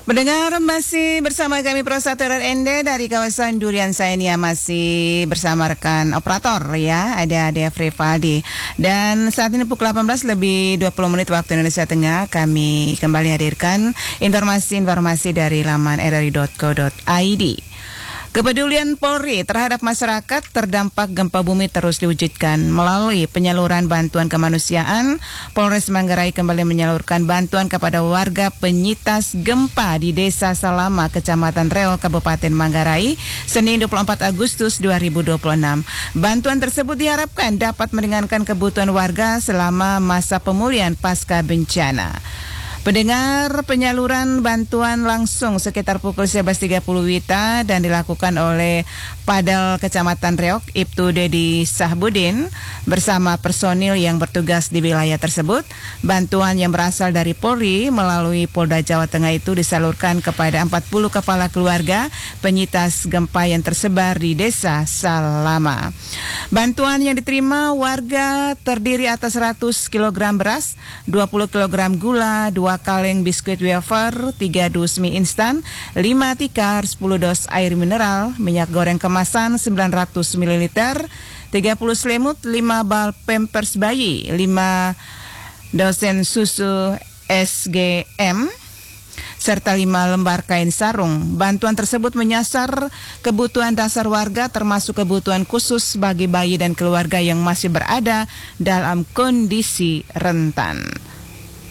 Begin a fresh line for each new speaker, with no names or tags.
Mendengar masih bersama kami Prosaterer Ende dari kawasan Durian Sainia, masih bersama rekan operator ya, ada Dea Frivaldi. Dan saat ini pukul 18 lebih 20 menit waktu Indonesia Tengah, kami kembali hadirkan informasi-informasi dari laman rri.co.id. Kepedulian Polri terhadap masyarakat terdampak gempa bumi terus diwujudkan melalui penyaluran bantuan kemanusiaan. Polres Manggarai kembali menyalurkan bantuan kepada warga penyintas gempa di Desa Salama, Kecamatan Reol, Kabupaten Manggarai, Senin 24 Agustus 2026. Bantuan tersebut diharapkan dapat meringankan kebutuhan warga selama masa pemulihan pasca bencana. Pendengar, penyaluran bantuan langsung sekitar pukul 11.30 WITA dan dilakukan oleh Padel Kecamatan Reok, Ibtu Dedi Sahbudin bersama personil yang bertugas di wilayah tersebut. Bantuan yang berasal dari Polri melalui Polda Jawa Tengah itu disalurkan kepada 40 kepala keluarga penyintas gempa yang tersebar di Desa Salama. Bantuan yang diterima warga terdiri atas 100 kg beras, 20 kg gula, 2 kaleng biskuit wafer, 3 dus mie instan, 5 tikar, 10 dos air mineral, minyak goreng kemasan 900 ml, 30 selimut, 5 bal pampers bayi, 5 dosen susu SGM, serta 5 lembar kain sarung. Bantuan tersebut menyasar kebutuhan dasar warga termasuk kebutuhan khusus bagi bayi dan keluarga yang masih berada dalam kondisi rentan.